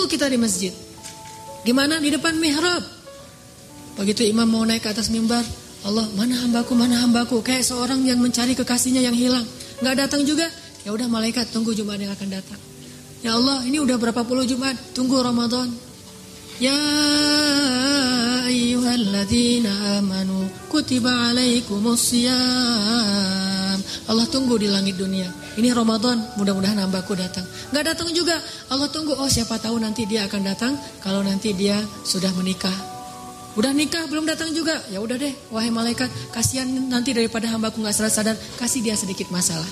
kita di masjid. Di mana? Di depan mihrab. Begitu imam mau naik ke atas mimbar, Allah, mana hambaku, kayak seorang yang mencari kekasihnya yang hilang. Gak datang juga, ya udah malaikat tunggu Jumat yang akan datang. Ya Allah, ini udah berapa puluh Jumat, tunggu Ramadan. Ya ayyuhalladzina amanu kutiba alaikumusiyam. Allah tunggu di langit dunia. Ini Ramadan, mudah-mudahan hambaku datang. Gak datang juga, Allah tunggu. Oh, siapa tahu nanti dia akan datang kalau nanti dia sudah menikah. Udah nikah belum datang juga. Ya udah deh, wahai malaikat, kasihan nanti daripada hambaku gak sadar, kasih dia sedikit masalah.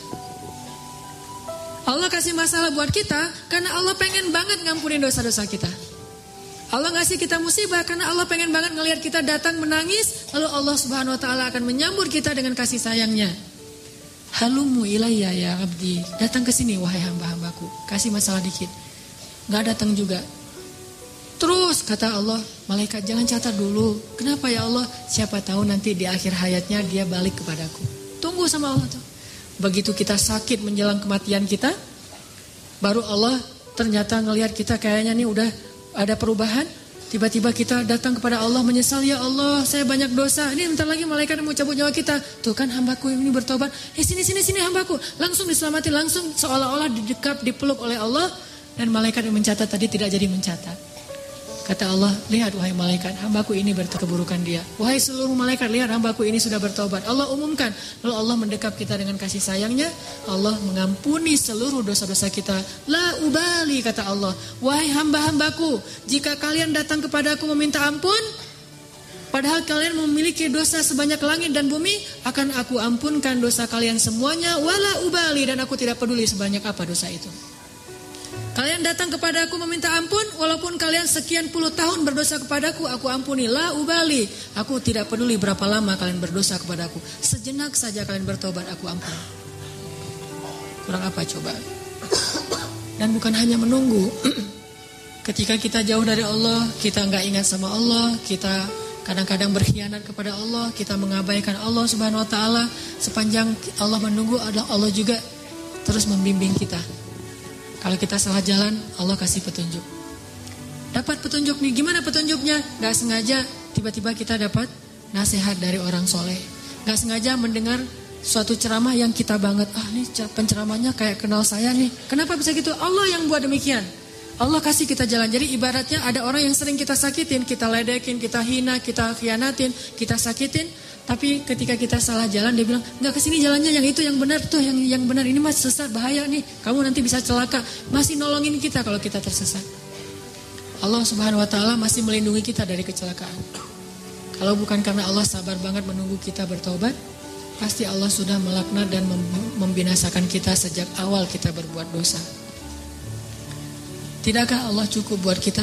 Allah kasih masalah buat kita karena Allah pengen banget ngampunin dosa-dosa kita. Allah ngasih kita musibah karena Allah pengen banget ngelihat kita datang menangis, lalu Allah Subhanahu wa taala akan menyambut kita dengan kasih sayangnya. Halumu ilayya ya abdi, datang ke sini wahai hamba-hambaku, kasih masalah dikit. Gak datang juga. Terus kata Allah, malaikat jangan catat dulu. Kenapa ya Allah? Siapa tahu nanti di akhir hayatnya dia balik kepadaku. Tunggu sama Allah tuh. Begitu kita sakit menjelang kematian kita, baru Allah ternyata ngelihat kita kayaknya nih udah ada perubahan. Tiba-tiba kita datang kepada Allah menyesal, ya Allah saya banyak dosa. Ini bentar lagi malaikat mau cabut nyawa kita. Tuh kan hambaku ini bertobat. Sini hambaku. Langsung diselamati, langsung seolah-olah didekap, dipeluk oleh Allah. Dan malaikat yang mencatat tadi tidak jadi mencatat. Kata Allah, lihat wahai malaikat, hambaku ini berkeburukan dia. Wahai seluruh malaikat, lihat hambaku ini sudah bertobat. Allah umumkan. Lalu Allah mendekap kita dengan kasih sayangnya. Allah mengampuni seluruh dosa-dosa kita. La ubali, kata Allah. Wahai hamba-hambaku, jika kalian datang kepadaku meminta ampun, padahal kalian memiliki dosa sebanyak langit dan bumi, akan aku ampunkan dosa kalian semuanya. Wala ubali, dan aku tidak peduli sebanyak apa dosa itu. Kalian datang kepada aku meminta ampun, walaupun kalian sekian puluh tahun berdosa kepadaku, aku ampuni. La ubali, aku tidak peduli berapa lama kalian berdosa kepadaku. Sejenak saja kalian bertobat, aku ampuni. Kurang apa coba? Dan bukan hanya menunggu. Ketika kita jauh dari Allah, kita gak ingat sama Allah, kita kadang-kadang berkhianat kepada Allah, kita mengabaikan Allah Subhanahu wa taala. Sepanjang Allah menunggu, Allah juga terus membimbing kita. Kalau kita salah jalan, Allah kasih petunjuk. Dapat petunjuk nih, gimana petunjuknya? Gak sengaja tiba-tiba kita dapat nasihat dari orang soleh. Gak sengaja mendengar suatu ceramah yang kita banget. Nih penceramahnya kayak kenal saya nih. Kenapa bisa gitu? Allah yang buat demikian. Allah kasih kita jalan. Jadi ibaratnya ada orang yang sering kita sakitin, kita ledekin, kita hina, kita khianatin, kita sakitin. Tapi ketika kita salah jalan, dia bilang, enggak, kesini jalannya yang itu yang benar tuh, yang benar ini masih sesat, bahaya nih, kamu nanti bisa celaka. Masih nolongin kita kalau kita tersesat. Allah Subhanahu wa taala masih melindungi kita dari kecelakaan. Kalau bukan karena Allah sabar banget menunggu kita bertobat, pasti Allah sudah melaknat dan membinasakan kita sejak awal kita berbuat dosa. Tidakkah Allah cukup buat kita?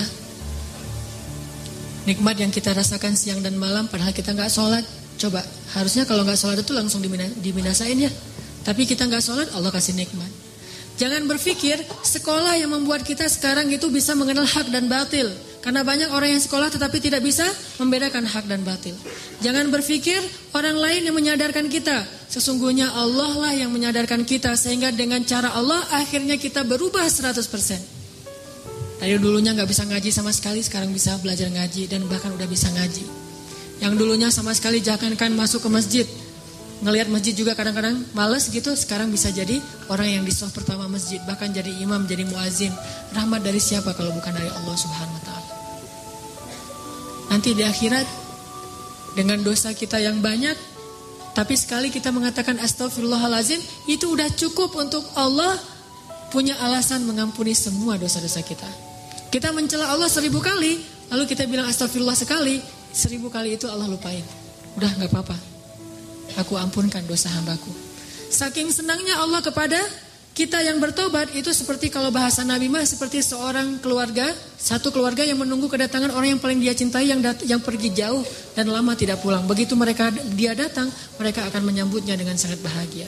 Nikmat yang kita rasakan siang dan malam padahal kita gak sholat. Coba, harusnya kalau gak sholat itu langsung dibinasain ya. Tapi kita gak sholat, Allah kasih nikmat. Jangan berpikir sekolah yang membuat kita sekarang itu bisa mengenal hak dan batil. Karena banyak orang yang sekolah tetapi tidak bisa membedakan hak dan batil. Jangan berpikir orang lain yang menyadarkan kita. Sesungguhnya Allah lah yang menyadarkan kita. Sehingga dengan cara Allah akhirnya kita berubah 100%. Dari dulunya gak bisa ngaji sama sekali, sekarang bisa belajar ngaji dan bahkan udah bisa ngaji. Yang dulunya sama sekali jangankan masuk ke masjid, ngelihat masjid juga kadang-kadang malas gitu, sekarang bisa jadi orang yang di shaf pertama masjid, bahkan jadi imam, jadi muazin. Rahmat dari siapa kalau bukan dari Allah Subhanahu wa taala? Nanti di akhirat dengan dosa kita yang banyak, tapi sekali kita mengatakan astagfirullahalazim, itu udah cukup untuk Allah punya alasan mengampuni semua dosa-dosa kita. Kita mencela Allah 1000 kali, lalu kita bilang astagfirullah sekali, 1000 kali itu Allah lupain. Udah gak apa-apa, aku ampunkan dosa hambaku. Saking senangnya Allah kepada kita yang bertobat, itu seperti kalau bahasa Nabi mah seperti seorang keluarga, satu keluarga yang menunggu kedatangan orang yang paling dia cintai yang pergi jauh dan lama tidak pulang. Begitu dia datang, mereka akan menyambutnya dengan sangat bahagia.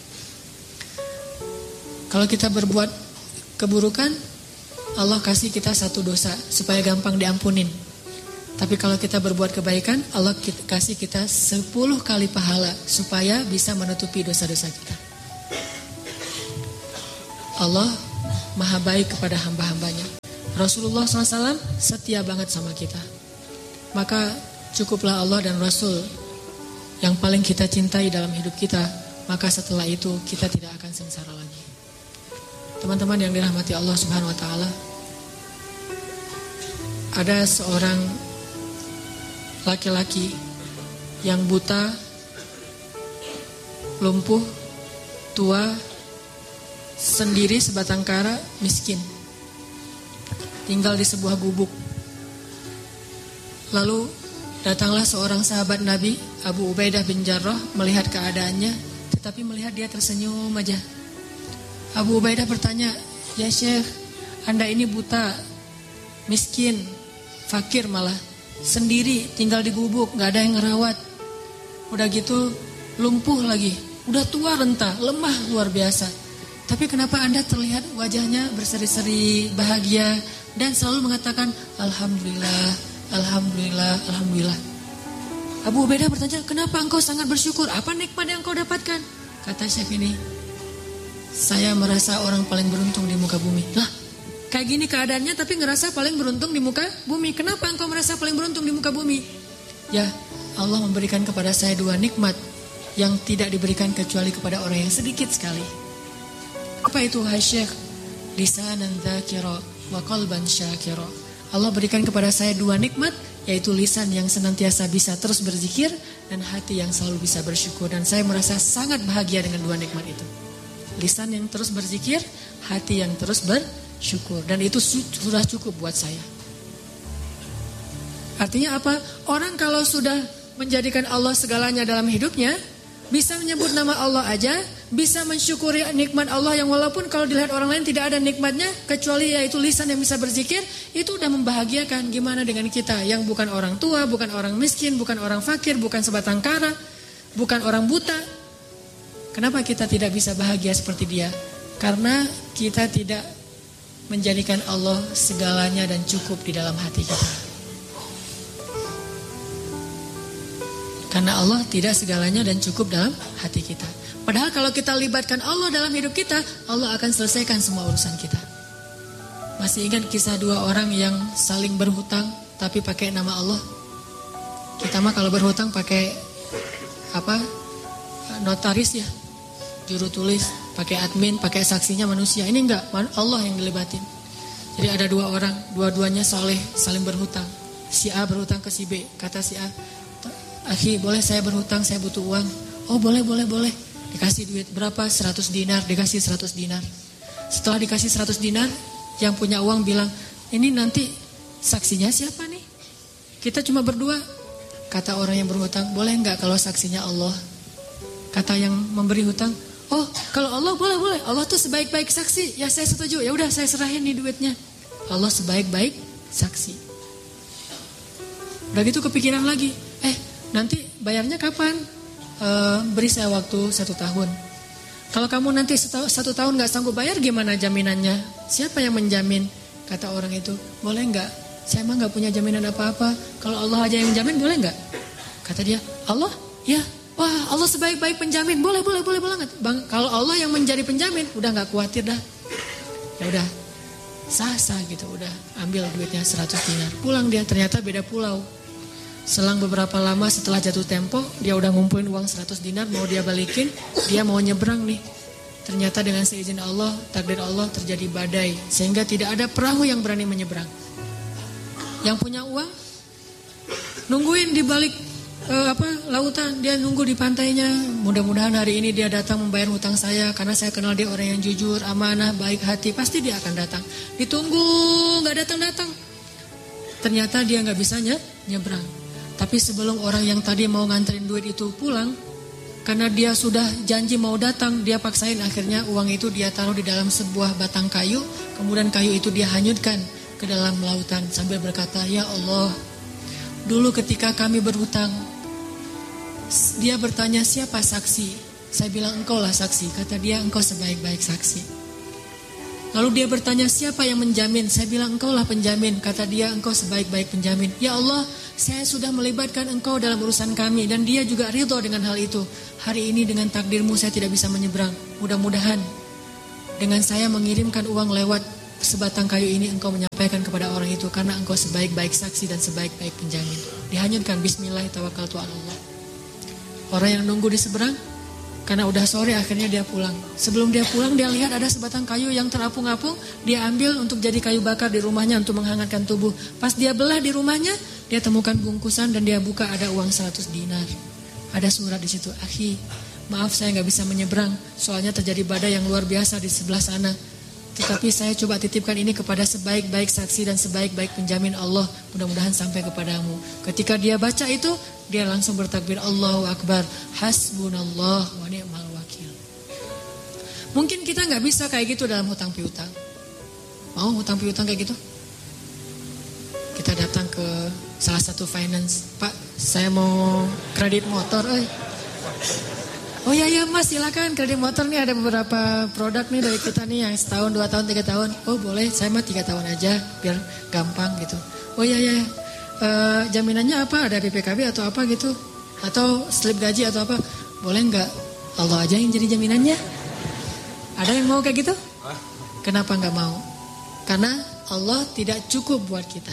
Kalau kita berbuat keburukan, Allah kasih kita satu dosa supaya gampang diampunin. Tapi kalau kita berbuat kebaikan, Allah kasih kita 10 kali pahala supaya bisa menutupi dosa-dosa kita. Allah maha baik kepada hamba-hambanya. Rasulullah SAW setia banget sama kita. Maka cukuplah Allah dan Rasul yang paling kita cintai dalam hidup kita. Maka setelah itu kita tidak akan sengsara lagi. Teman-teman yang dirahmati Allah Subhanahu wa taala, ada seorang laki-laki yang buta, lumpuh, tua, sendiri sebatang kara, miskin. Tinggal di sebuah gubuk. Lalu datanglah seorang sahabat Nabi, Abu Ubaidah bin Jarrah, melihat keadaannya, tetapi melihat dia tersenyum aja. Abu Ubaidah bertanya, "Ya Syekh, Anda ini buta, miskin, fakir malah, sendiri, tinggal di gubuk, gak ada yang ngerawat. Udah gitu lumpuh lagi, udah tua renta, lemah luar biasa. Tapi kenapa Anda terlihat wajahnya berseri-seri, bahagia, dan selalu mengatakan Alhamdulillah, Alhamdulillah, Alhamdulillah." Abu Ubaidah bertanya, "Kenapa engkau sangat bersyukur? Apa nikmat yang engkau dapatkan?" Kata Syekh ini, "Saya merasa orang paling beruntung di muka bumi." Lah, kayak gini keadaannya tapi ngerasa paling beruntung di muka bumi. Kenapa engkau merasa paling beruntung di muka bumi? Ya, Allah memberikan kepada saya 2 nikmat yang tidak diberikan kecuali kepada orang yang sedikit sekali. Apa itu, hai Syekh? Lisanan dzakira wa qalban syakira. Allah berikan kepada saya 2 nikmat, yaitu lisan yang senantiasa bisa terus berzikir dan hati yang selalu bisa bersyukur. Dan saya merasa sangat bahagia dengan 2 nikmat itu. Lisan yang terus berzikir, hati yang terus bersyukur. Dan itu sudah cukup buat saya. Artinya apa? Orang kalau sudah menjadikan Allah segalanya dalam hidupnya, bisa menyebut nama Allah aja, bisa mensyukuri nikmat Allah yang walaupun kalau dilihat orang lain tidak ada nikmatnya, kecuali yaitu lisan yang bisa berzikir, itu udah membahagiakan. Gimana dengan kita yang bukan orang tua, bukan orang miskin, bukan orang fakir, bukan sebatang kara, bukan orang buta. Kenapa kita tidak bisa bahagia seperti dia? Karena kita tidak menjadikan Allah segalanya dan cukup di dalam hati kita. Karena Allah tidak segalanya dan cukup dalam hati kita. Padahal kalau kita libatkan Allah dalam hidup kita, Allah akan selesaikan semua urusan kita. Masih ingat kisah 2 orang yang saling berhutang tapi pakai nama Allah? Kita mah kalau berhutang pakai apa? Notaris ya, juru tulis, pakai admin, pakai saksinya manusia. Ini enggak, Allah yang dilibatin. Jadi ada 2 orang, dua-duanya soleh, saling berhutang. Si A berhutang ke si B. Kata si A, "Akhi, boleh saya berhutang, saya butuh uang." "Oh boleh. Dikasih duit berapa? 100 dinar, dikasih 100 dinar. Setelah dikasih 100 dinar, yang punya uang bilang, "Ini nanti saksinya siapa nih? Kita cuma berdua." Kata orang yang berhutang, "Boleh enggak kalau saksinya Allah?" Kata yang memberi hutang, "Oh kalau Allah boleh. Allah tuh sebaik-baik saksi." "Ya saya setuju, ya udah saya serahin nih duitnya." Allah sebaik-baik saksi. Udah gitu kepikiran lagi, nanti bayarnya kapan? Beri saya waktu 1 tahun. Kalau kamu nanti 1 tahun gak sanggup bayar, gimana jaminannya? Siapa yang menjamin? Kata orang itu, "Boleh gak? Saya emang gak punya jaminan apa-apa. Kalau Allah aja yang menjamin, boleh gak?" Kata dia, "Allah? Ya. Wah, Allah sebaik-baik penjamin. Boleh banget. Bang, kalau Allah yang menjadi penjamin, udah gak khawatir dah." Ya udah, sah gitu, udah ambil duitnya 100 dinar. Pulang dia, ternyata beda pulau. Selang beberapa lama setelah jatuh tempo, dia udah ngumpulin uang 100 dinar, mau dia balikin, dia mau nyebrang nih. Ternyata dengan seizin Allah, takdir Allah terjadi badai, sehingga tidak ada perahu yang berani menyeberang. Yang punya uang, nungguin di balik lautan, dia nunggu di pantainya. Mudah-mudahan hari ini dia datang membayar hutang saya, karena saya kenal dia orang yang jujur, amanah, baik hati, pasti dia akan datang. Ditunggu, gak datang-datang. Ternyata dia gak bisa nyebrang. Tapi sebelum orang yang tadi mau nganterin duit itu pulang, karena dia sudah janji mau datang, dia paksain, akhirnya uang itu dia taruh di dalam sebuah batang kayu, kemudian kayu itu dia hanyutkan ke dalam lautan sambil berkata, "Ya Allah, dulu ketika kami berhutang." Dia bertanya, "Siapa saksi?" Saya bilang, "Engkau lah saksi." Kata dia, "Engkau sebaik-baik saksi." Lalu dia bertanya, "Siapa yang menjamin?" Saya bilang, "Engkau lah penjamin." Kata dia, "Engkau sebaik-baik penjamin." "Ya Allah, saya sudah melibatkan engkau dalam urusan kami." Dan dia juga ridho dengan hal itu. "Hari ini dengan takdirmu saya tidak bisa menyeberang. Mudah-mudahan dengan saya mengirimkan uang lewat sebatang kayu ini engkau menyampaikan kepada orang itu karena engkau sebaik-baik saksi dan sebaik-baik penjamin. Dihanyutkan, bismillah tawakkaltu 'ala Allah. Orang yang nunggu di seberang, karena udah sore akhirnya dia pulang. Sebelum dia pulang dia lihat ada sebatang kayu yang terapung-apung, dia ambil untuk jadi kayu bakar di rumahnya untuk menghangatkan tubuh. Pas dia belah di rumahnya, dia temukan bungkusan dan dia buka, ada uang 100 dinar. Ada surat di situ, akhi, maaf saya nggak bisa menyeberang, soalnya terjadi badai yang luar biasa di sebelah sana. Tetapi saya coba titipkan ini kepada sebaik-baik saksi dan sebaik-baik penjamin Allah. Mudah-mudahan sampai kepadamu. Ketika dia baca itu, dia langsung bertakbir Allahu Akbar. Hasbunallah wa ni'mal wakil. Mungkin kita gak bisa kayak gitu dalam hutang piutang. Mau hutang piutang kayak gitu? Kita datang ke salah satu finance. Pak, saya mau kredit motor. Oh iya mas, silakan kredit motor nih, ada beberapa produk nih dari kita nih yang setahun, 2 tahun, 3 tahun. Oh boleh, saya mah 3 tahun aja biar gampang gitu. Oh iya. Jaminannya apa? Ada BPKB atau apa gitu? Atau slip gaji atau apa? Boleh nggak? Allah aja yang jadi jaminannya. Ada yang mau kayak gitu? Kenapa nggak mau? Karena Allah tidak cukup buat kita.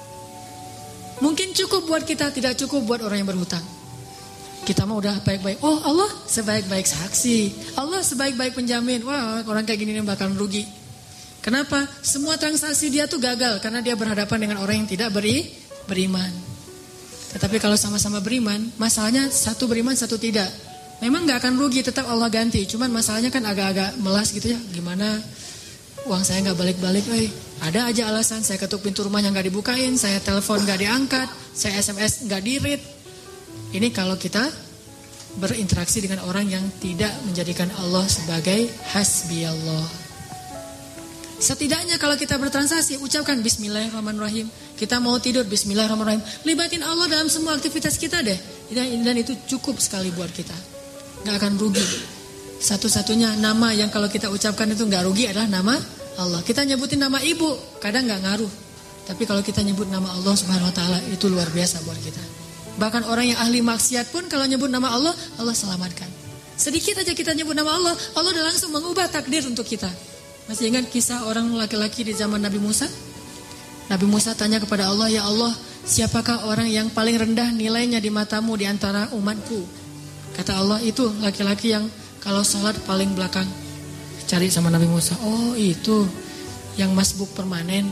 Mungkin cukup buat kita, tidak cukup buat orang yang berhutang. Kita mah udah baik-baik. Oh Allah sebaik-baik saksi, Allah sebaik-baik penjamin. Wah orang kayak gini bakal rugi. Kenapa? Semua transaksi dia tuh gagal karena dia berhadapan dengan orang yang tidak beriman. Tetapi kalau sama-sama beriman, masalahnya satu beriman satu tidak. Memang gak akan rugi, tetap Allah ganti. Cuman masalahnya kan agak-agak melas gitu ya. Gimana uang saya gak balik-balik. Ada aja alasan, saya ketuk pintu rumahnya gak dibukain, saya telepon gak diangkat, saya SMS gak di-read. Ini kalau kita berinteraksi dengan orang yang tidak menjadikan Allah sebagai hasbi Allah. Setidaknya kalau kita bertransaksi, ucapkan bismillahirrahmanirrahim. Kita mau tidur, bismillahirrahmanirrahim. Libatin Allah dalam semua aktivitas kita deh. Dan itu cukup sekali buat kita. Gak akan rugi. Satu-satunya nama yang kalau kita ucapkan itu gak rugi adalah nama Allah. Kita nyebutin nama ibu, kadang gak ngaruh. Tapi kalau kita nyebut nama Allah subhanahu wa ta'ala, itu luar biasa buat kita. Bahkan orang yang ahli maksiat pun kalau nyebut nama Allah, Allah selamatkan. Sedikit aja kita nyebut nama Allah, Allah udah langsung mengubah takdir untuk kita. Masih ingat kisah orang laki-laki di zaman Nabi Musa? Nabi Musa tanya kepada Allah, ya Allah, siapakah orang yang paling rendah nilainya di matamu di antara umatku? Kata Allah, itu laki-laki yang kalau sholat paling belakang. Cari sama Nabi Musa, oh itu yang masbuk permanen.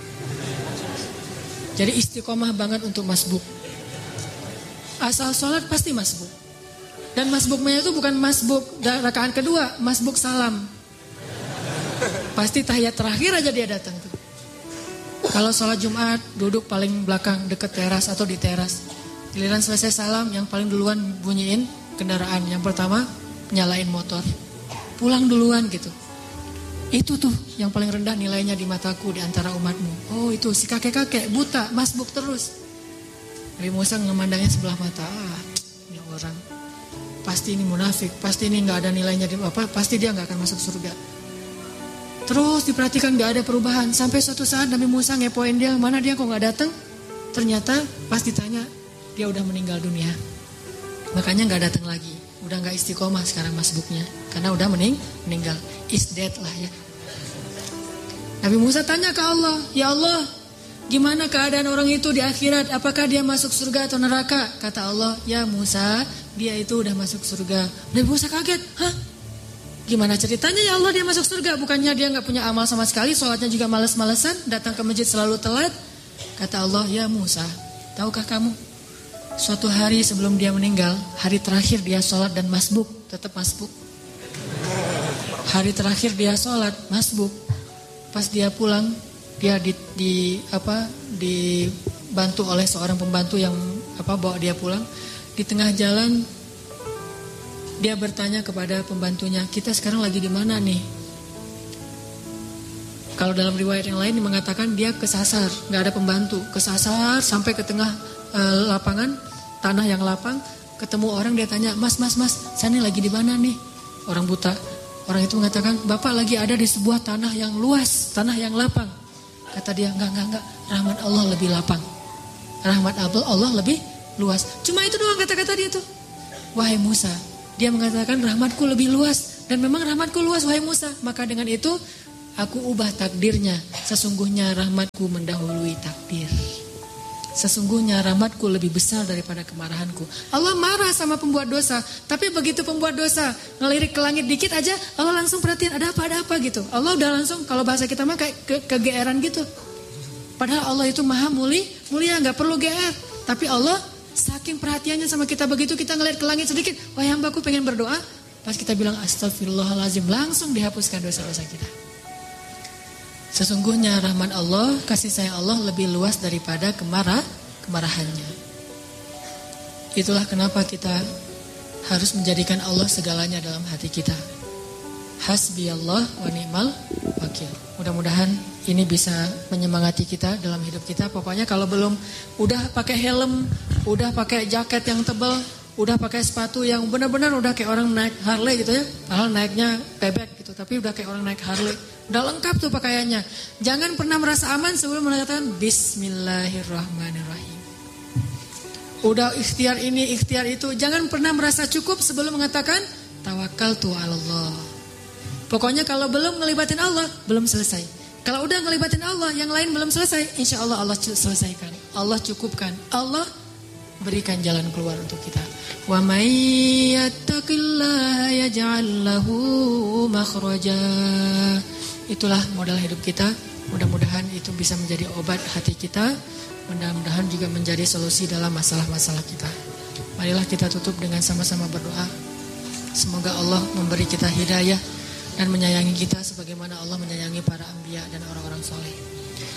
Jadi istiqomah banget untuk masbuk. Asal sholat pasti masbuk. Dan masbuknya itu bukan masbuk rakaat kedua, masbuk salam. Pasti tahiyat terakhir aja dia datang tuh. Kalau sholat Jumat duduk paling belakang dekat teras atau di teras. Giliran selesai salam yang paling duluan bunyiin kendaraan. Yang pertama nyalain motor. Pulang duluan gitu. Itu tuh yang paling rendah nilainya di mataku di antara umatmu. Oh itu si kakek-kakek buta masbuk terus. Nabi Musa memandangnya sebelah mata. Ini orang pasti ini munafik, pasti ini nggak ada nilainya di apa, pasti dia nggak akan masuk surga. Terus diperhatikan nggak ada perubahan. Sampai suatu saat Nabi Musa ngepoin dia, mana dia kok nggak datang? Ternyata pas ditanya dia udah meninggal dunia. Makanya nggak datang lagi. Udah nggak istiqomah sekarang masbuknya, karena udah meninggal. Is dead lah ya. Nabi Musa tanya ke Allah, ya Allah, gimana keadaan orang itu di akhirat? Apakah dia masuk surga atau neraka? Kata Allah, ya Musa, dia itu udah masuk surga. Nabi Musa kaget, hah? Gimana ceritanya ya Allah dia masuk surga? Bukannya dia gak punya amal sama sekali, sholatnya juga males-malesan, datang ke masjid selalu telat? Kata Allah, ya Musa, tahukah kamu? Suatu hari sebelum dia meninggal, hari terakhir dia sholat dan masbuk, tetap masbuk. Hari terakhir dia sholat, masbuk. Pas dia pulang, dia dibantu oleh seorang pembantu yang bawa dia pulang. Di tengah jalan dia bertanya kepada pembantunya, kita sekarang lagi di mana nih? Kalau dalam riwayat yang lain mengatakan dia kesasar, nggak ada pembantu, kesasar sampai ke tengah lapangan, tanah yang lapang, ketemu orang, dia tanya, mas, saya ini lagi di mana nih? Orang buta. Orang itu mengatakan, bapak lagi ada di sebuah tanah yang luas, tanah yang lapang. Kata dia, enggak, rahmat Allah lebih lapang. Rahmat Allah lebih luas. Cuma itu doang kata-kata dia tuh. Wahai Musa, dia mengatakan rahmatku lebih luas. Dan memang rahmatku luas wahai Musa. Maka dengan itu Aku ubah takdirnya, sesungguhnya rahmatku mendahului takdir. Sesungguhnya rahmatku lebih besar daripada kemarahanku. Allah marah sama pembuat dosa, tapi begitu pembuat dosa ngelirik ke langit dikit aja, Allah langsung perhatiin ada apa gitu. Allah udah langsung, kalau bahasa kita mah kayak kegeeran gitu. Padahal Allah itu maha mulia, gak perlu GR. Tapi Allah saking perhatiannya sama kita, begitu kita ngeliat ke langit sedikit, wah hambaku pengen berdoa, pas kita bilang astagfirullahaladzim, langsung dihapuskan dosa-dosa kita. Sesungguhnya rahmat Allah, kasih sayang Allah lebih luas daripada kemarahannya. Itulah kenapa kita harus menjadikan Allah segalanya dalam hati kita. Hasbiyallah wa ni'mal wakil. Mudah-mudahan ini bisa menyemangati kita dalam hidup kita. Pokoknya kalau belum udah pakai helm, udah pakai jaket yang tebal, udah pakai sepatu yang benar-benar udah kayak orang naik Harley gitu ya. Padahal naiknya bebek gitu, tapi udah kayak orang naik Harley. Udah lengkap tuh pakaiannya. Jangan pernah merasa aman sebelum mengatakan Bismillahirrahmanirrahim. Udah ikhtiar ini, ikhtiar itu. Jangan pernah merasa cukup sebelum mengatakan Tawakkaltu 'alallah. Pokoknya kalau belum ngelibatin Allah, belum selesai. Kalau udah ngelibatin Allah, yang lain belum selesai, insya Allah Allah selesaikan. Allah cukupkan. Allah berikan jalan keluar untuk kita. Wa may yattaqillaha yaj'al lahu makhraja. Itulah modal hidup kita. Mudah-mudahan itu bisa menjadi obat hati kita. Mudah-mudahan juga menjadi solusi dalam masalah-masalah kita. Marilah kita tutup dengan sama-sama berdoa. Semoga Allah memberi kita hidayah dan menyayangi kita sebagaimana Allah menyayangi para anbiya dan orang-orang soleh.